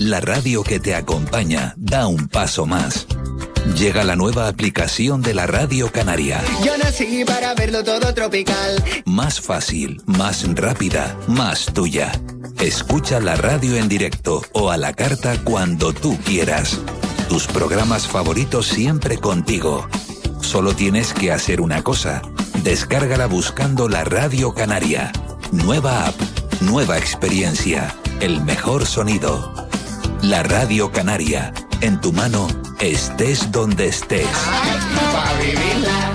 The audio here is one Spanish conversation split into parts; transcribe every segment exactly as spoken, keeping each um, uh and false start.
la radio que te acompaña da un paso más. Llega la nueva aplicación de la Radio Canaria. Yo nací para verlo todo tropical. Más fácil, más rápida, más tuya. Escucha la radio en directo o a la carta cuando tú quieras. Tus programas favoritos siempre contigo. Solo tienes que hacer una cosa. Descárgala buscando la Radio Canaria. Nueva app, nueva experiencia, el mejor sonido. La Radio Canaria, en tu mano, estés donde estés. Ay, pa' vivirla.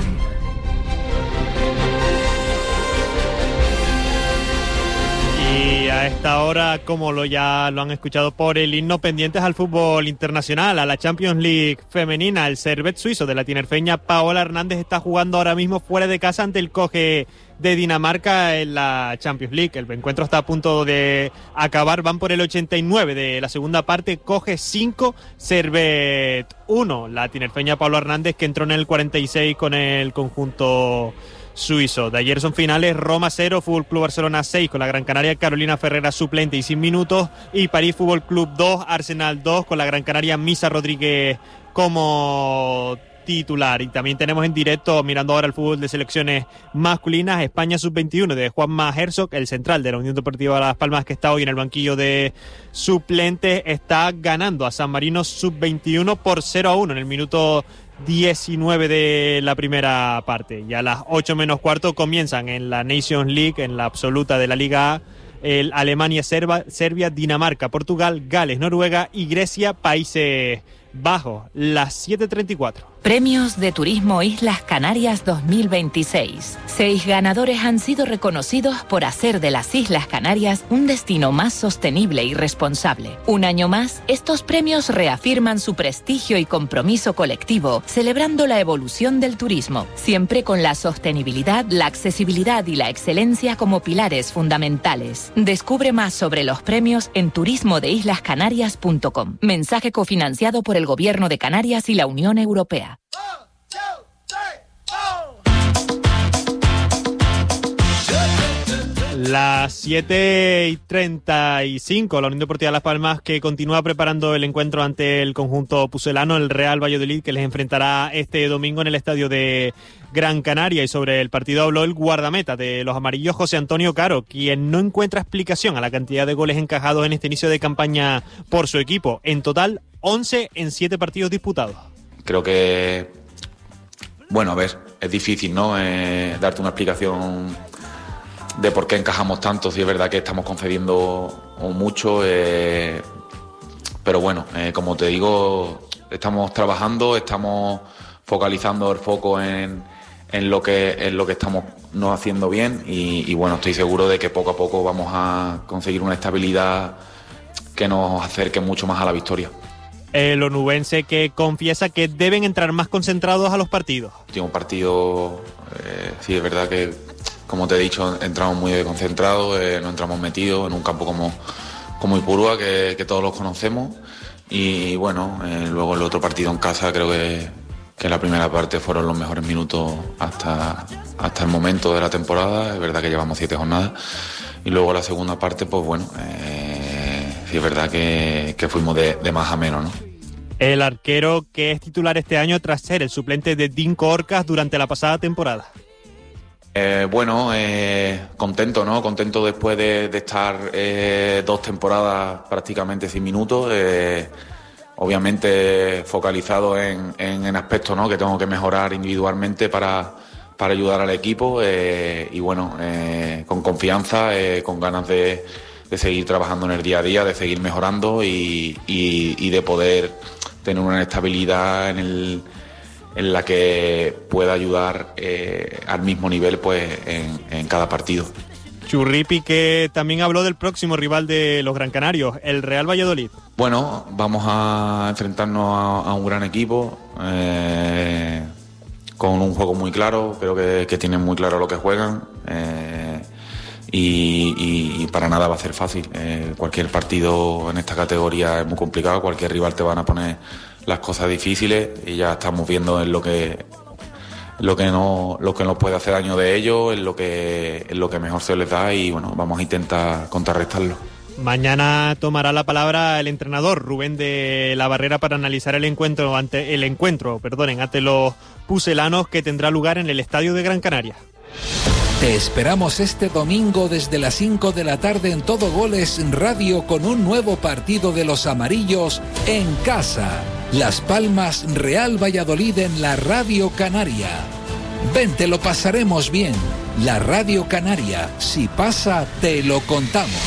Y a esta hora, como lo ya lo han escuchado por el himno, pendientes al fútbol internacional, a la Champions League femenina. El Servette suizo de la tinerfeña Paola Hernández está jugando ahora mismo fuera de casa ante el Coge de Dinamarca en la Champions League. El encuentro está a punto de acabar, van por el ochenta y nueve de la segunda parte. Coge cinco, Servette uno. La tinerfeña Paola Hernández, que entró en el cuarenta y seis con el conjunto suizo. De ayer son finales: Roma cero, Fútbol Club Barcelona seis, con la Gran Canaria Carolina Ferrera suplente y sin minutos, y París Fútbol Club dos, Arsenal dos, con la Gran Canaria Misa Rodríguez como titular. Y también tenemos en directo, mirando ahora el fútbol de selecciones masculinas, España sub veintiuno de Juanma Herzog, el central de la Unión Deportiva Las Palmas, que está hoy en el banquillo de suplentes, está ganando a San Marino sub veintiuno por cero a uno en el minuto diecinueve de la primera parte. Y a las ocho menos cuarto comienzan en la Nations League, en la absoluta de la Liga A, el Alemania, Serba, Serbia, Dinamarca, Portugal, Gales, Noruega y Grecia, Países Bajos. Las siete treinta y cuatro. Premios de Turismo Islas Canarias dos mil veintiséis. Seis ganadores han sido reconocidos por hacer de las Islas Canarias un destino más sostenible y responsable. Un año más, estos premios reafirman su prestigio y compromiso colectivo, celebrando la evolución del turismo, siempre con la sostenibilidad, la accesibilidad y la excelencia como pilares fundamentales. Descubre más sobre los premios en turismo de islas canarias punto com. Mensaje cofinanciado por el Gobierno de Canarias y la Unión Europea. Las siete y treinta y cinco, la Unión Deportiva Las Palmas, que continúa preparando el encuentro ante el conjunto pucelano, el Real Valladolid, que les enfrentará este domingo en el estadio de Gran Canaria. Y sobre el partido habló el guardameta de los amarillos, José Antonio Caro, quien no encuentra explicación a la cantidad de goles encajados en este inicio de campaña por su equipo. En total, once en siete partidos disputados. Creo que, bueno, a ver, es difícil, ¿no? Eh, darte una explicación de por qué encajamos tanto. Si es verdad que estamos concediendo mucho, eh, pero bueno, eh, como te digo, estamos trabajando, estamos focalizando el foco en, en lo que en lo que estamos no haciendo bien y, y bueno, estoy seguro de que poco a poco vamos a conseguir una estabilidad que nos acerque mucho más a la victoria. El onubense, que confiesa que deben entrar más concentrados a los partidos. Último partido, eh, sí, es verdad que, como te he dicho, entramos muy concentrados, eh, no entramos metidos en un campo como, como Ipurúa, que, que todos los conocemos. Y bueno, eh, luego el otro partido en casa, creo que, que la primera parte fueron los mejores minutos hasta, hasta el momento de la temporada. Es verdad que llevamos siete jornadas. Y luego la segunda parte, pues bueno, eh, sí es verdad que, que fuimos de, de más a menos, ¿no? El arquero, que es titular este año tras ser el suplente de Dinko Orcas durante la pasada temporada. Eh, bueno, eh, contento, ¿no? Contento después de, de estar eh, dos temporadas prácticamente sin minutos. Eh, obviamente focalizado en, en, en aspectos, ¿no?, que tengo que mejorar individualmente para, para ayudar al equipo. Eh, y bueno, eh, con confianza, eh, con ganas de, de seguir trabajando en el día a día, de seguir mejorando y, y, y de poder tener una estabilidad en el en la que pueda ayudar eh, al mismo nivel, pues en, en cada partido. Churripi, que también habló del próximo rival de los Gran Canarios, el Real Valladolid. Bueno, vamos a enfrentarnos a, a un gran equipo, eh, con un juego muy claro, creo que, que tienen muy claro lo que juegan, eh, y, y, y para nada va a ser fácil. Eh, cualquier partido en esta categoría es muy complicado, cualquier rival te van a poner las cosas difíciles y ya estamos viendo en lo que lo que no lo que nos puede hacer daño de ellos, en lo que en lo que mejor se les da y bueno, vamos a intentar contrarrestarlo. Mañana tomará la palabra el entrenador Rubén de la Barrera para analizar el encuentro ante el encuentro, perdonen, ante los pucelanos que tendrá lugar en el Estadio de Gran Canaria. Te esperamos este domingo desde las cinco de la tarde en Todo Goles Radio con un nuevo partido de los amarillos en casa. Las Palmas Real Valladolid en la Radio Canaria. Ven, te lo pasaremos bien. La Radio Canaria, si pasa, te lo contamos.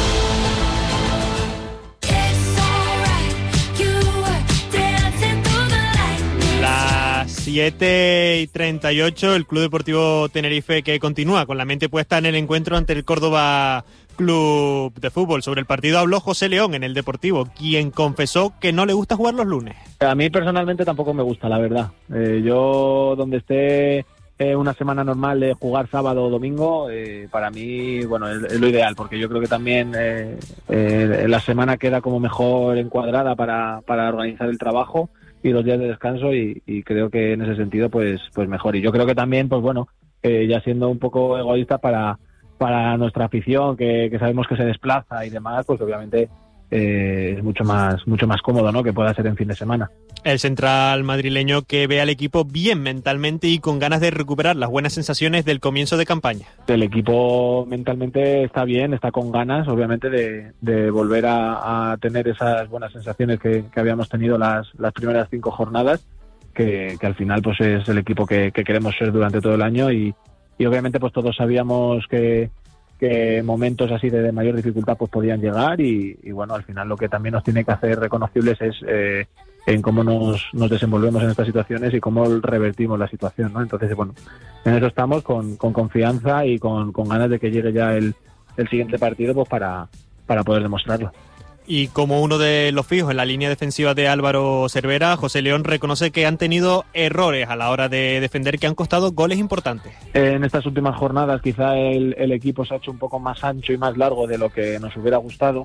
siete y treinta y ocho, el Club Deportivo Tenerife que continúa con la mente puesta en el encuentro ante el Córdoba Club de Fútbol. Sobre el partido habló José León en el Deportivo, quien confesó que no le gusta jugar los lunes. A mí personalmente tampoco me gusta, la verdad. Eh, yo donde esté eh, una semana normal de jugar sábado o domingo, eh, para mí, bueno, es, es lo ideal, porque yo creo que también eh, eh, la semana queda como mejor encuadrada para, para organizar el trabajo y los días de descanso, y, y creo que en ese sentido pues pues mejor. Y yo creo que también, pues bueno, eh, ya siendo un poco egoísta para para nuestra afición, que, que sabemos que se desplaza y demás, pues obviamente eh, es mucho más mucho más cómodo, ¿no?, que pueda ser en fin de semana. El central madrileño que ve al equipo bien mentalmente y con ganas de recuperar las buenas sensaciones del comienzo de campaña. El equipo mentalmente está bien, está con ganas, obviamente, de, de volver a, a tener esas buenas sensaciones que, que habíamos tenido las, las primeras cinco jornadas, que, que al final pues es el equipo que, que queremos ser durante todo el año, y, y obviamente pues todos sabíamos que, que momentos así de, de mayor dificultad pues podían llegar, y, y bueno, al final lo que también nos tiene que hacer reconocibles es eh, en cómo nos, nos desenvolvemos en estas situaciones y cómo revertimos la situación, ¿no? Entonces, bueno, en eso estamos, con, con confianza y con, con ganas de que llegue ya el, el siguiente partido pues para, para poder demostrarlo. Y como uno de los fijos en la línea defensiva de Álvaro Cervera, José León reconoce que han tenido errores a la hora de defender que han costado goles importantes. En estas últimas jornadas quizá el, el equipo se ha hecho un poco más ancho y más largo de lo que nos hubiera gustado,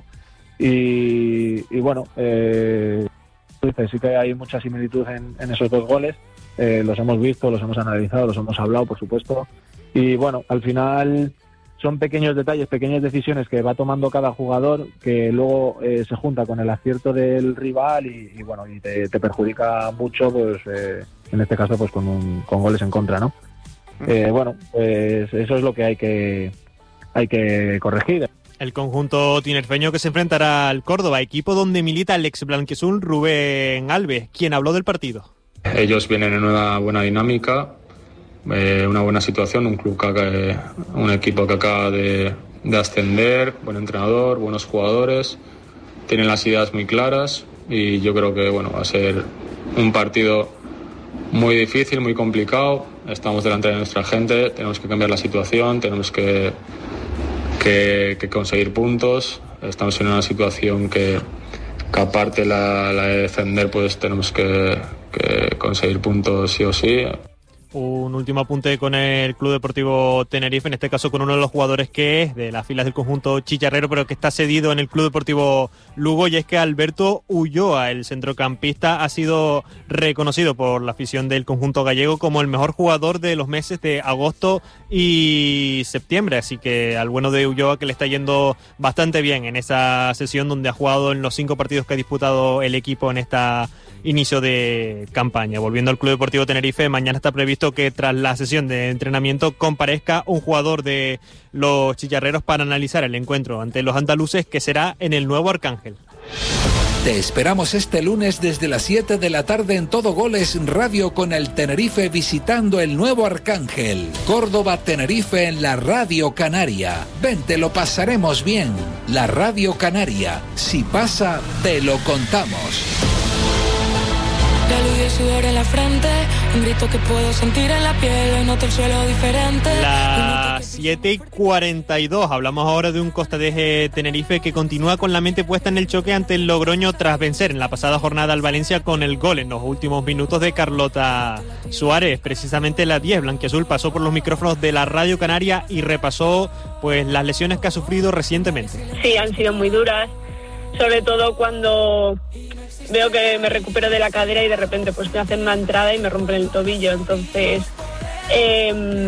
y, y bueno, eh, sí que hay mucha similitud en, en esos dos goles. Eh, los hemos visto, los hemos analizado, los hemos hablado, por supuesto, y bueno, al final son pequeños detalles, pequeñas decisiones que va tomando cada jugador, que luego eh, se junta con el acierto del rival y, y bueno, y te, te perjudica mucho, pues eh, en este caso pues con, un, con goles en contra, ¿no? Eh, bueno, pues eso es lo que hay que hay que corregir. El conjunto tinerfeño que se enfrentará al Córdoba, equipo donde milita el ex blanquiazul Rubén Alves, quien habló del partido. Ellos vienen en una buena dinámica, eh, una buena situación, un club que, un equipo que acaba de, de ascender, buen entrenador, buenos jugadores, tienen las ideas muy claras, y yo creo que bueno, va a ser un partido muy difícil, muy complicado. Estamos delante de nuestra gente, tenemos que cambiar la situación, tenemos que Que, que conseguir puntos. Estamos en una situación que, que aparte la, la de defender, pues tenemos que, que conseguir puntos sí o sí. Un último apunte con el Club Deportivo Tenerife, en este caso con uno de los jugadores que es de las filas del conjunto chicharrero, pero que está cedido en el Club Deportivo Lugo, y es que Alberto Ulloa, el centrocampista, ha sido reconocido por la afición del conjunto gallego como el mejor jugador de los meses de agosto y septiembre, así que al bueno de Ulloa, que le está yendo bastante bien en esa sesión donde ha jugado en los cinco partidos que ha disputado el equipo en esta inicio de campaña. Volviendo al Club Deportivo Tenerife, mañana está previsto que tras la sesión de entrenamiento comparezca un jugador de los chicharreros para analizar el encuentro ante los andaluces, que será en el Nuevo Arcángel. Te esperamos este lunes desde las siete de la tarde en Todo Goles Radio con el Tenerife visitando el Nuevo Arcángel. Córdoba Tenerife en la Radio Canaria. Ven, te lo pasaremos bien. La Radio Canaria, si pasa, te lo contamos. La luz y el sudor en la frente, un grito que puedo sentir en la piel, hoy noto el suelo diferente. Las siete y cuarenta y dos, hablamos ahora de un Costa de Tenerife que continúa con la mente puesta en el choque ante el Logroño tras vencer en la pasada jornada al Valencia con el gol en los últimos minutos de Carlota Suárez. Precisamente la diez blanquiazul pasó por los micrófonos de la Radio Canaria y repasó pues las lesiones que ha sufrido recientemente. Sí, han sido muy duras, sobre todo cuando veo que me recupero de la cadera y de repente pues me hacen una entrada y me rompen el tobillo. Entonces eh,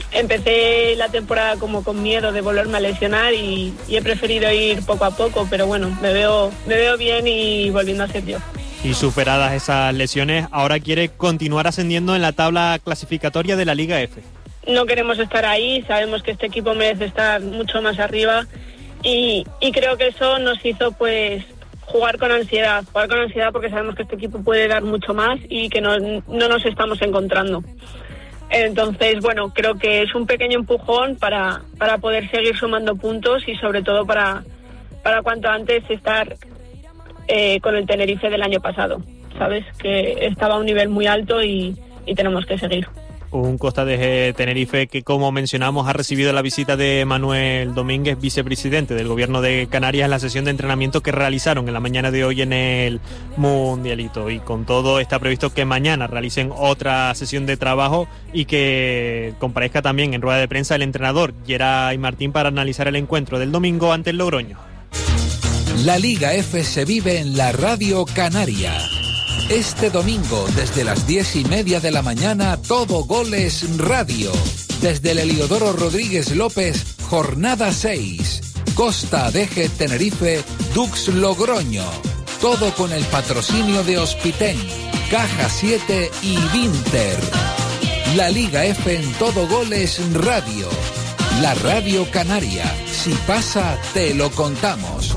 empecé la temporada como con miedo de volverme a lesionar y, y he preferido ir poco a poco, pero bueno, me veo, me veo bien y volviendo a ser yo. Y superadas esas lesiones, ahora quiere continuar ascendiendo en la tabla clasificatoria de la Liga F. No queremos estar ahí, sabemos que este equipo merece estar mucho más arriba y, y creo que eso nos hizo pues jugar con ansiedad, jugar con ansiedad porque sabemos que este equipo puede dar mucho más y que no, no nos estamos encontrando. Entonces, bueno, creo que es un pequeño empujón para, para poder seguir sumando puntos y sobre todo para, para cuanto antes estar eh, con el Tenerife del año pasado, ¿sabes? Que estaba a un nivel muy alto y, y tenemos que seguir. Un Costa de Tenerife que, como mencionamos, ha recibido la visita de Manuel Domínguez, vicepresidente del Gobierno de Canarias, en la sesión de entrenamiento que realizaron en la mañana de hoy en el Mundialito. Y con todo está previsto que mañana realicen otra sesión de trabajo y que comparezca también en rueda de prensa el entrenador Geray Martín para analizar el encuentro del domingo ante el Logroño. La Liga F se vive en la Radio Canaria. Este domingo, desde las diez y media de la mañana, Todo Goles Radio. Desde el Heliodoro Rodríguez López, jornada seis. Costa D G Tenerife, Dux Logroño. Todo con el patrocinio de Hospiten, Caja siete y Vinter. La Liga F en Todo Goles Radio. La Radio Canaria. Si pasa, te lo contamos.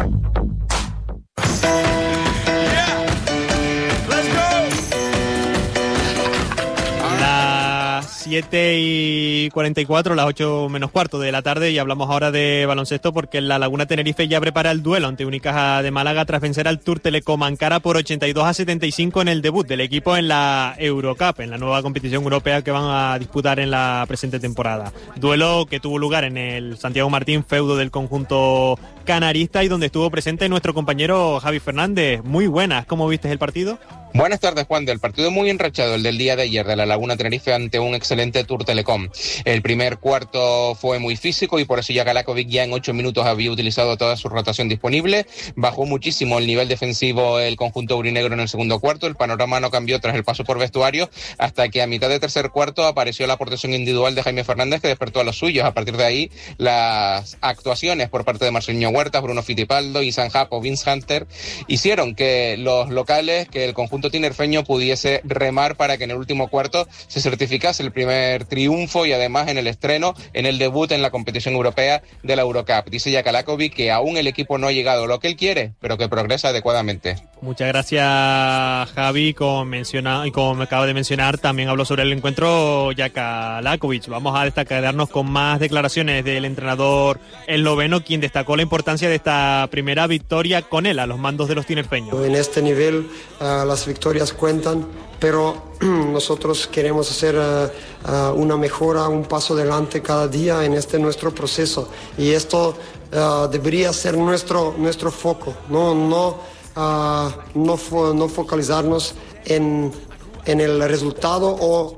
siete y cuarenta y cuatro, las ocho menos cuarto de la tarde, y hablamos ahora de baloncesto porque la Laguna Tenerife ya prepara el duelo ante Unicaja de Málaga tras vencer al Tour Telecom Ankara por ochenta y dos a setenta y cinco en el debut del equipo en la Eurocup, en la nueva competición europea que van a disputar en la presente temporada. Duelo que tuvo lugar en el Santiago Martín, feudo del conjunto canarista, y donde estuvo presente nuestro compañero Javi Fernández. Muy buenas, ¿cómo viste el partido? Buenas tardes, Juan. Del partido muy enrachado, el del día de ayer de la Laguna Tenerife ante un excelente Tour Telecom. El primer cuarto fue muy físico y por eso ya Galakovic ya en ocho minutos había utilizado toda su rotación disponible. Bajó muchísimo el nivel defensivo el conjunto aurinegro en el segundo cuarto. El panorama no cambió tras el paso por vestuario hasta que a mitad de tercer cuarto apareció la aportación individual de Jaime Fernández, que despertó a los suyos. A partir de ahí, las actuaciones por parte de Marcelinho Huertas, Bruno Fittipaldo, Isan Japo, Vince Hunter hicieron que los locales, que el conjunto tinerfeño pudiese remar para que en el último cuarto se certificase el primer triunfo y además en el estreno, en el debut en la competición europea de la Eurocup. Dice ya Galakovic que aún el equipo no ha llegado a lo que él quiere, pero que progresa adecuadamente. Muchas gracias, Javi. Como menciona, y como me acaba de mencionar, también habló sobre el encuentro Jaka Lakovic. Vamos a destacarnos con más declaraciones del entrenador esloveno, quien destacó la importancia de esta primera victoria con él a los mandos de los tinerfeños. En este nivel uh, las victorias cuentan, pero nosotros queremos hacer uh, uh, una mejora, un paso adelante cada día en este nuestro proceso, y esto uh, debería ser nuestro, nuestro foco, no, no Uh, no, fo- no focalizarnos en, en el resultado o,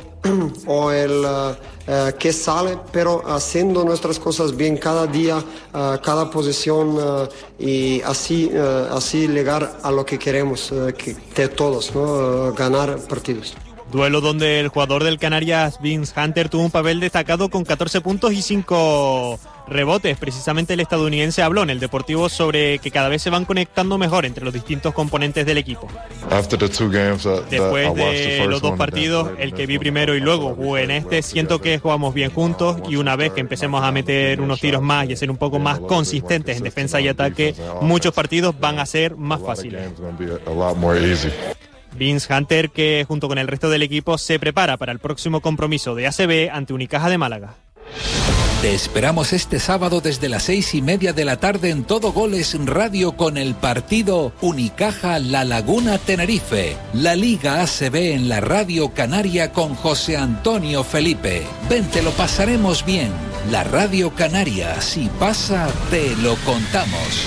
o el uh, uh, que sale, pero haciendo nuestras cosas bien cada día, uh, cada posición, uh, y así, uh, así llegar a lo que queremos, uh, que, de todos, ¿no? Uh, ganar partidos. Duelo donde el jugador del Canarias, Vince Hunter, tuvo un papel destacado con catorce puntos y cinco rebotes. Precisamente el estadounidense habló en el Deportivo sobre que cada vez se van conectando mejor entre los distintos componentes del equipo. Después de los dos partidos, el que vi primero y luego jugué en este, siento que jugamos bien juntos, y una vez que empecemos a meter unos tiros más y a ser un poco más consistentes en defensa y ataque, muchos partidos van a ser más fáciles. Vince Hunter, que junto con el resto del equipo se prepara para el próximo compromiso de A C B ante Unicaja de Málaga. Te esperamos este sábado desde las seis y media de la tarde en Todo Goles Radio con el partido Unicaja La Laguna Tenerife. La Liga A C B en la Radio Canaria con José Antonio Felipe. Ven, te lo pasaremos bien. La Radio Canaria, si pasa, te lo contamos.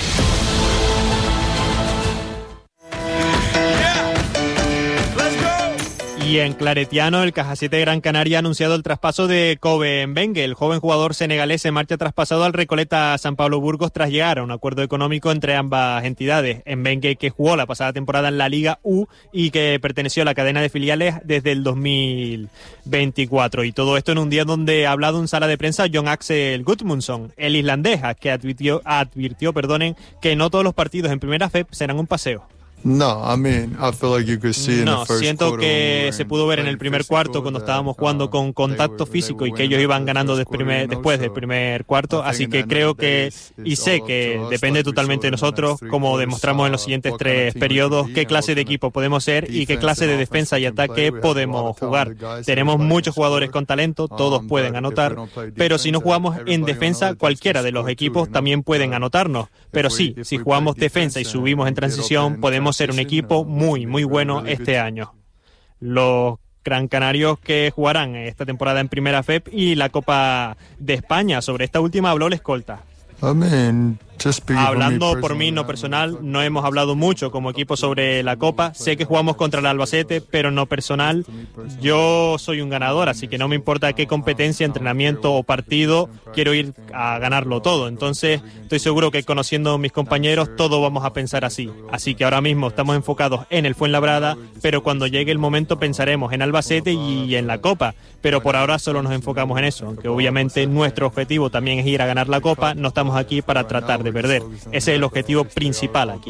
Y en claretiano, el Caja siete Gran Canaria ha anunciado el traspaso de Kobe Mbengue. El joven jugador senegalés se marcha traspasado al Recoleta San Pablo Burgos tras llegar a un acuerdo económico entre ambas entidades. Mbengue, que jugó la pasada temporada en la Liga U y que perteneció a la cadena de filiales desde el dos mil veinticuatro. Y todo esto en un día donde ha hablado en sala de prensa John Axel Gudmundsson, el islandés, que advirtió, advirtió perdonen, que no todos los partidos en Primera F E P serán un paseo. No, I mean, I feel like you could see in No, the first siento que quarter se pudo ver en el primer cuarto cuando estábamos jugando con contacto físico y que ellos iban ganando de primer, después del primer cuarto, así que creo que, y sé que depende totalmente de nosotros, como demostramos en los siguientes tres periodos, qué clase de equipo podemos ser y qué clase de defensa y ataque podemos jugar. Tenemos muchos jugadores con talento, todos pueden anotar, pero si no jugamos en defensa, cualquiera de los equipos también pueden anotarnos. Pero sí, si jugamos defensa y subimos en transición, podemos ser un equipo muy, muy bueno este año. Los Gran Canarios que jugarán esta temporada en Primera F E P y la Copa de España. Sobre esta última habló el escolta. I mean, Hablando por mí, no personal, no hemos hablado mucho como equipo sobre la Copa. Sé que jugamos contra el Albacete, pero no personal. Yo soy un ganador, así que no me importa qué competencia, entrenamiento o partido, quiero ir a ganarlo todo. Entonces, estoy seguro que conociendo a mis compañeros, todos vamos a pensar así. Así que ahora mismo estamos enfocados en el Fuenlabrada, pero cuando llegue el momento pensaremos en Albacete y en la Copa. Pero por ahora solo nos enfocamos en eso, aunque obviamente nuestro objetivo también es ir a ganar la Copa. No estamos aquí para tratar de perder. Ese es el objetivo principal aquí.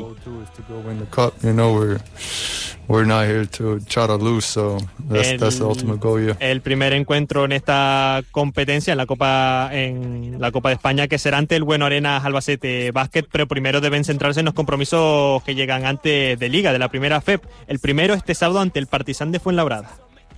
El, el primer encuentro en esta competencia, en la Copa en la Copa de España, que será ante el Bueno Arenas Albacete Basket, pero primero deben centrarse en los compromisos que llegan antes de Liga, de la primera F E P. El primero este sábado ante el Partizan de Fuenlabrada.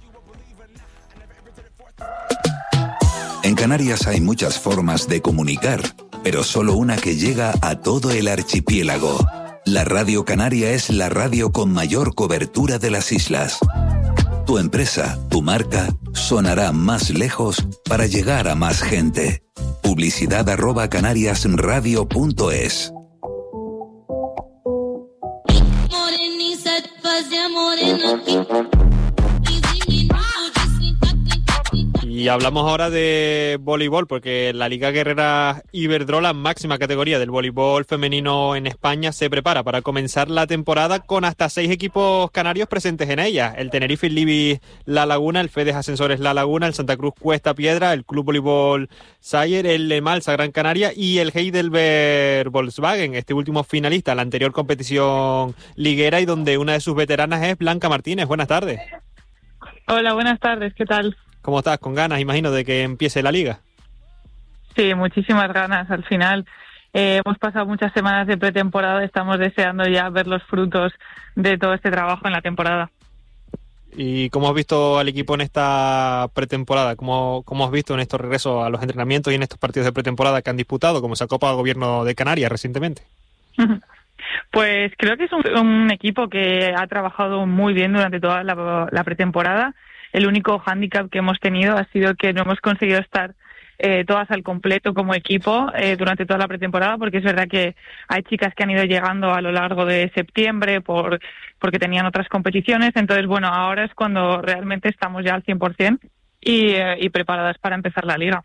En Canarias hay muchas formas de comunicar, pero solo una que llega a todo el archipiélago. La Radio Canaria es la radio con mayor cobertura de las islas. Tu empresa, tu marca, sonará más lejos para llegar a más gente. Publicidad arroba canariasradio punto es. Y hablamos ahora de voleibol, porque la Liga Guerrera Iberdrola, máxima categoría del voleibol femenino en España, se prepara para comenzar la temporada con hasta seis equipos canarios presentes en ella. El Tenerife Libis La Laguna, el Fedes Ascensores La Laguna, el Santa Cruz Cuesta Piedra, el Club Voleibol Sayer, el Lemalsa Gran Canaria y el Heidelberg Volkswagen, este último finalista en la anterior competición liguera y donde una de sus veteranas es Blanca Martínez. Buenas tardes. Hola, buenas tardes, ¿qué tal? ¿Cómo estás? Con ganas, imagino, de que empiece la liga. Sí, muchísimas ganas. Al final eh, hemos pasado muchas semanas de pretemporada, estamos deseando ya ver los frutos de todo este trabajo en la temporada. ¿Y cómo has visto al equipo en esta pretemporada? ¿Cómo, cómo has visto en estos regresos a los entrenamientos y en estos partidos de pretemporada que han disputado, como esa Copa Gobierno de Canarias recientemente? Pues creo que es un, un equipo que ha trabajado muy bien durante toda la, la pretemporada. El único hándicap que hemos tenido ha sido que no hemos conseguido estar eh, todas al completo como equipo eh, durante toda la pretemporada, porque es verdad que hay chicas que han ido llegando a lo largo de septiembre por porque tenían otras competiciones. Entonces, bueno, ahora es cuando realmente estamos ya al cien por ciento y, eh, y preparadas para empezar la liga.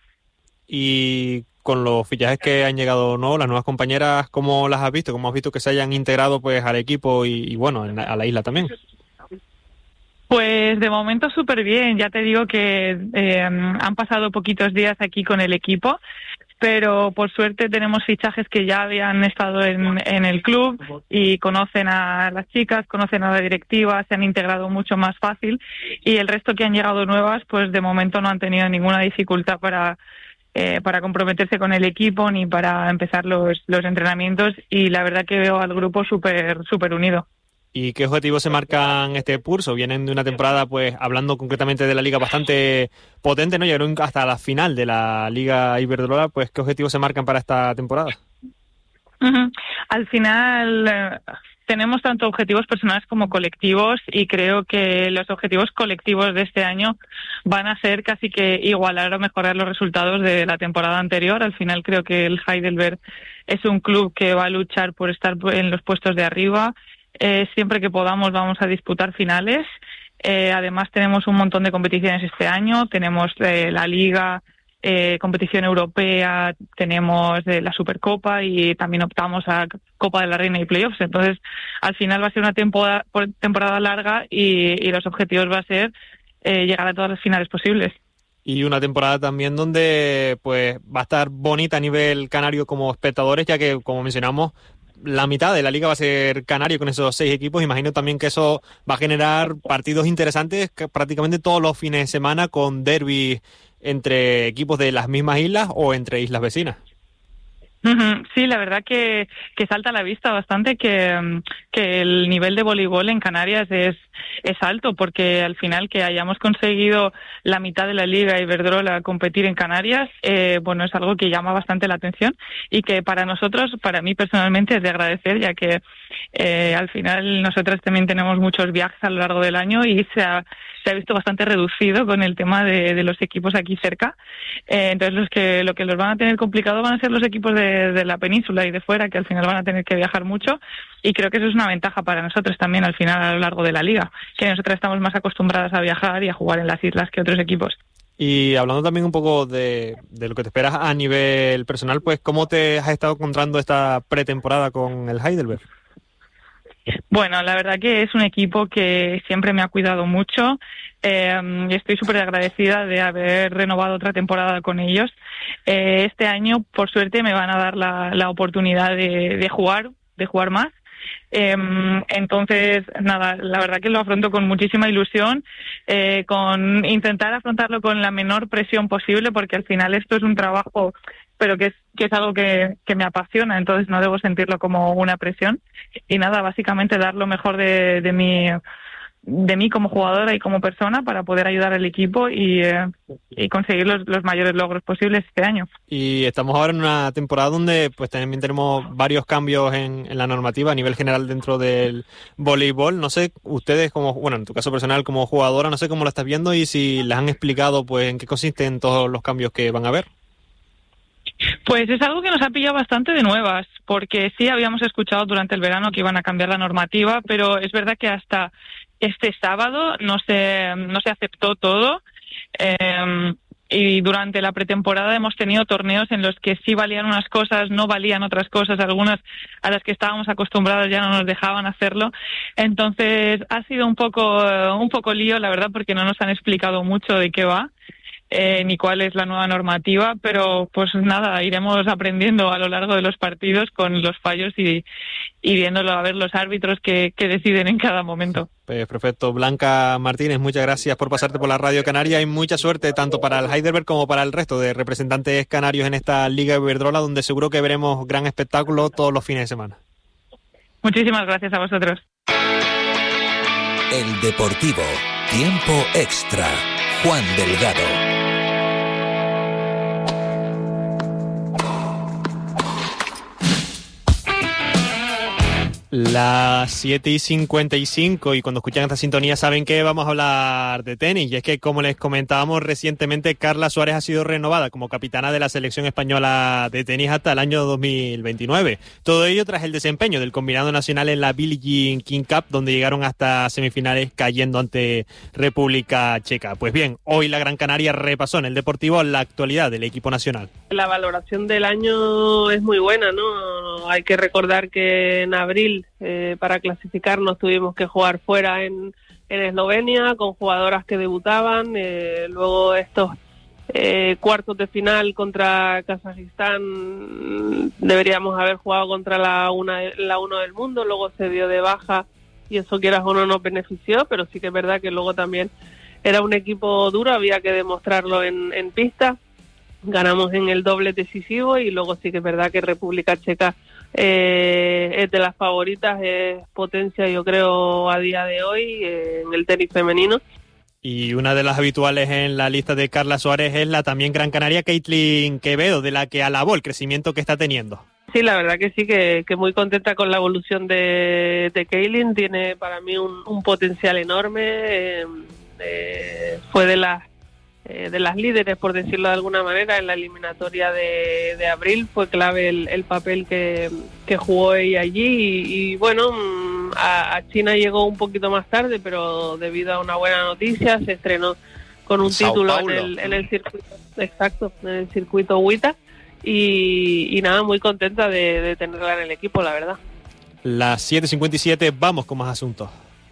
Y con los fichajes que han llegado, ¿no? Las nuevas compañeras, ¿cómo las has visto? ¿Cómo has visto que se hayan integrado pues al equipo y, y bueno, a la isla también? Pues de momento súper bien. Ya te digo que eh, han pasado poquitos días aquí con el equipo, pero por suerte tenemos fichajes que ya habían estado en, en el club y conocen a las chicas, conocen a la directiva, se han integrado mucho más fácil, y el resto que han llegado nuevas, pues de momento no han tenido ninguna dificultad para eh, para comprometerse con el equipo ni para empezar los, los entrenamientos, y la verdad que veo al grupo súper súper unido. ¿Y qué objetivos se marcan este curso? Vienen de una temporada, pues, hablando concretamente de la liga, bastante potente, ¿no? Llegaron hasta la final de la Liga Iberdrola, pues, ¿qué objetivos se marcan para esta temporada? Uh-huh. Al final eh, tenemos tanto objetivos personales como colectivos, y creo que los objetivos colectivos de este año van a ser casi que igualar o mejorar los resultados de la temporada anterior. Al final creo que el Heidelberg es un club que va a luchar por estar en los puestos de arriba. Eh, siempre que podamos vamos a disputar finales, Eh, además tenemos un montón de competiciones este año, tenemos eh, la Liga, eh, competición europea, tenemos eh, la Supercopa y también optamos a Copa de la Reina y Playoffs. Entonces, al final va a ser una temporada, temporada larga y, y los objetivos va a ser eh, llegar a todas las finales posibles. Y una temporada también donde pues va a estar bonita a nivel canario como espectadores, ya que, como mencionamos, la mitad de la liga va a ser canario con esos seis equipos. Imagino también que eso va a generar partidos interesantes que prácticamente todos los fines de semana, con derbis entre equipos de las mismas islas o entre islas vecinas. Sí, la verdad que, que salta a la vista bastante que, que el nivel de voleibol en Canarias es, es alto, porque al final que hayamos conseguido la mitad de la Liga Iberdrola competir en Canarias, eh, bueno, es algo que llama bastante la atención y que para nosotros, para mí personalmente, es de agradecer, ya que eh, al final nosotros también tenemos muchos viajes a lo largo del año y se ha, se ha visto bastante reducido con el tema de, de los equipos aquí cerca. Eh, entonces los que lo que los van a tener complicado van a ser los equipos de de la península y de fuera, que al final van a tener que viajar mucho, y creo que eso es una ventaja para nosotros también al final a lo largo de la liga, que nosotras estamos más acostumbradas a viajar y a jugar en las islas que otros equipos. Y hablando también un poco de, de lo que te esperas a nivel personal, pues ¿cómo te has estado encontrando esta pretemporada con el Heidelberg? Bueno, la verdad que es un equipo que siempre me ha cuidado mucho. Eh, y estoy súper agradecida de haber renovado otra temporada con ellos. Eh, este año, por suerte, me van a dar la, la oportunidad de, de jugar, de jugar más. Eh, entonces, nada, la verdad que lo afronto con muchísima ilusión, eh, con intentar afrontarlo con la menor presión posible, porque al final esto es un trabajo, pero que es, que es algo que, que me apasiona, entonces no debo sentirlo como una presión. Y nada, básicamente dar lo mejor de, de mi... de mí como jugadora y como persona para poder ayudar al equipo y, eh, y conseguir los, los mayores logros posibles este año. Y estamos ahora en una temporada donde pues también tenemos varios cambios en, en la normativa a nivel general dentro del voleibol. No sé, ustedes como, bueno, en tu caso personal como jugadora, no sé cómo lo estás viendo y si les han explicado pues en qué consisten todos los cambios que van a haber. Pues es algo que nos ha pillado bastante de nuevas, porque sí habíamos escuchado durante el verano que iban a cambiar la normativa, pero es verdad que hasta este sábado no se, no se aceptó todo, eh, y durante la pretemporada hemos tenido torneos en los que sí valían unas cosas, no valían otras cosas, algunas a las que estábamos acostumbrados ya no nos dejaban hacerlo. Entonces ha sido un poco, un poco lío, la verdad, porque no nos han explicado mucho de qué va. Eh, ni cuál es la nueva normativa, pero pues nada, iremos aprendiendo a lo largo de los partidos con los fallos y, y viéndolo a ver los árbitros que, que deciden en cada momento. Pues perfecto. Blanca Martínez, muchas gracias por pasarte por la Radio Canaria y mucha suerte tanto para el Heidelberg como para el resto de representantes canarios en esta Liga Iberdrola, donde seguro que veremos gran espectáculo todos los fines de semana. Muchísimas gracias a vosotros. El Deportivo, tiempo extra. Juan Delgado. Las siete y cincuenta y cinco y cuando escuchan esta sintonía saben que vamos a hablar de tenis, y es que, como les comentábamos recientemente, Carla Suárez ha sido renovada como capitana de la selección española de tenis hasta el año dos mil veintinueve. Todo ello tras el desempeño del combinado nacional en la Billie Jean King Cup, donde llegaron hasta semifinales cayendo ante República Checa. Pues bien, hoy la Gran Canaria repasó en el Deportivo la actualidad del equipo nacional. La valoración del año es muy buena, ¿no? Hay que recordar que en abril Eh, para clasificarnos tuvimos que jugar fuera en, en Eslovenia con jugadoras que debutaban, eh, luego estos eh, cuartos de final contra Kazajistán deberíamos haber jugado contra la una la uno del mundo, luego se dio de baja y eso, quieras o no, nos benefició, pero sí que es verdad que luego también era un equipo duro, había que demostrarlo en, en pista. Ganamos en el doble decisivo y luego sí que es verdad que República Checa eh, es de las favoritas, es potencia, yo creo, a día de hoy eh, en el tenis femenino. Y una de las habituales en la lista de Carla Suárez es la también gran canaria Caitlin Quevedo, de la que alabó el crecimiento que está teniendo. Sí, la verdad que sí, que, que muy contenta con la evolución de, de Caitlin, tiene para mí un, un potencial enorme, eh, eh, fue de las de las líderes, por decirlo de alguna manera, en la eliminatoria de, de abril. Fue clave el, el papel que, que jugó ella allí y, y bueno, a, a China llegó un poquito más tarde, pero debido a una buena noticia se estrenó con un Sao título en Paulo. el, en el circuito, exacto, en el circuito WTA y, y nada, muy contenta de, de tenerla en el equipo, la verdad. Las siete cincuenta y siete, vamos con más asuntos.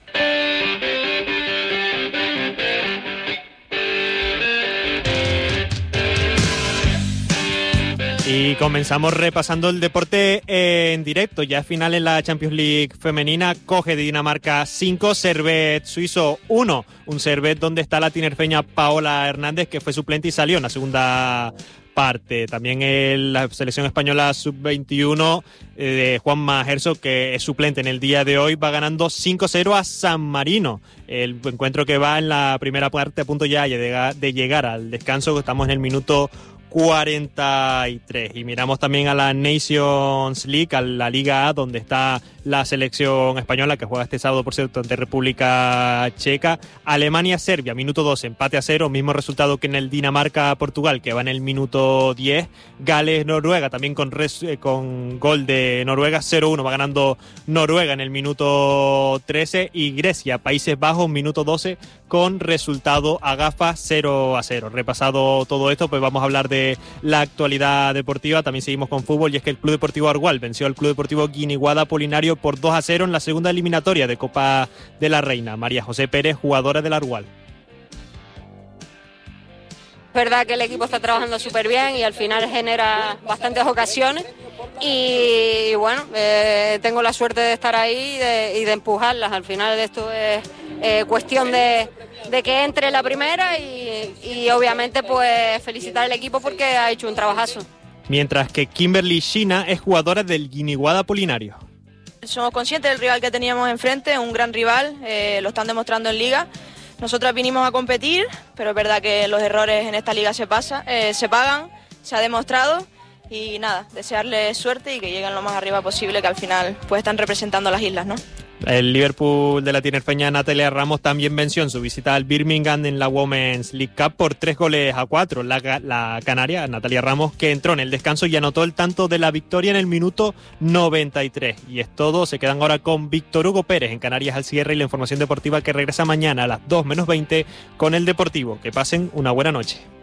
Y comenzamos repasando el deporte en directo. Ya final en la Champions League femenina. Coge de Dinamarca cinco, Servet suizo uno. Un Servet donde está la tinerfeña Paola Hernández, que fue suplente y salió en la segunda parte. También en la selección española sub veintiuno eh, de Juanma Herzog, que es suplente en el día de hoy, va ganando cinco cero a San Marino. El encuentro que va en la primera parte a punto ya de llegar al descanso. Estamos en el minuto cuarenta y tres. Y miramos también a la Nations League, a la Liga A, donde está la selección española, que juega este sábado, por cierto, ante República Checa. Alemania-Serbia, minuto doce, empate a cero, mismo resultado que en el Dinamarca-Portugal, que va en el minuto diez. Gales-Noruega, también con, res, eh, con gol de Noruega, cero uno, va ganando Noruega en el minuto trece. Y Grecia-Países Bajos, minuto doce, con resultado a gafas cero a cero. Repasado todo esto, pues vamos a hablar de la actualidad deportiva. También seguimos con fútbol, y es que el Club Deportivo Argual venció al Club Deportivo Guiniguada Apolinario por dos a cero en la segunda eliminatoria de Copa de la Reina. María José Pérez, jugadora del Argual. Es verdad que el equipo está trabajando súper bien y al final genera bastantes ocasiones y bueno, eh, tengo la suerte de estar ahí y de, y de empujarlas. Al final esto es eh, cuestión de, de que entre la primera y, y obviamente pues felicitar al equipo porque ha hecho un trabajazo. Mientras que Kimberly Shina es jugadora del Guiniguada Apolinario. Somos conscientes del rival que teníamos enfrente, un gran rival, eh, lo están demostrando en Liga. Nosotras vinimos a competir, pero es verdad que los errores en esta liga se pasa, eh, se pagan, se ha demostrado y nada, desearles suerte y que lleguen lo más arriba posible, que al final pues están representando a las islas, ¿no? El Liverpool de la tinerfeña Natalia Ramos también venció en su visita al Birmingham en la Women's League Cup por tres goles a cuatro. La, la canaria Natalia Ramos, que entró en el descanso y anotó el tanto de la victoria en el minuto noventa y tres. Y es todo, se quedan ahora con Víctor Hugo Pérez en Canarias al cierre y la información deportiva, que regresa mañana a las dos menos veinte con el Deportivo. Que pasen una buena noche.